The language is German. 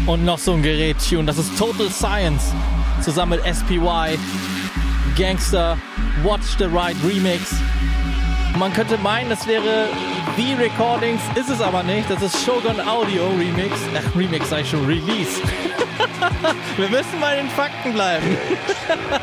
Und noch so ein Gerät-Tune, das ist Total Science, zusammen mit SPY, Gangster, Watch the Ride Remix. Man könnte meinen, das wäre The Recordings, ist es aber nicht, das ist Shogun Audio Remix. Remix sag ich schon, Release. Wir müssen bei den Fakten bleiben.